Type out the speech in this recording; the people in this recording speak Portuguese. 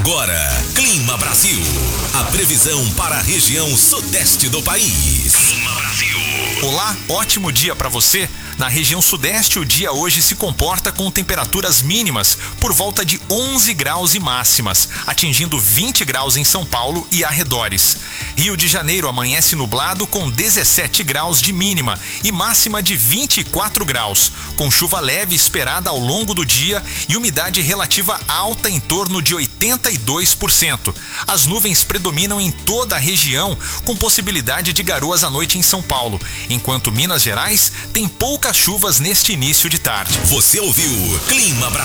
Agora, Clima Brasil. A previsão para a região sudeste do país. Clima Brasil. Olá, ótimo dia para você. Na região sudeste, o dia hoje se comporta com temperaturas mínimas por volta de 11 graus e máximas, atingindo 20 graus em São Paulo e arredores. Rio de Janeiro amanhece nublado com 17 graus de mínima e máxima de 24 graus, com chuva leve esperada ao longo do dia e umidade relativa alta em torno de 82%. As nuvens predominam em toda a região, com possibilidade de garoas à noite em São Paulo, enquanto Minas Gerais tem poucas chuvas neste início de tarde. Você ouviu Clima Brasil.